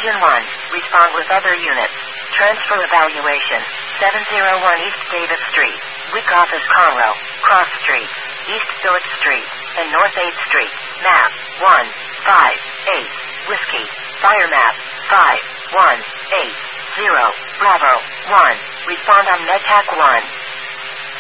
Engine 1, respond with other units. Transfer evaluation. 701 East Davis Street, WIC Office Conroe, Cross Street, East Phillips Street, and North 8th Street. Map 158 Whiskey. Fire map 5180 Bravo 1. Respond on MedTac 1.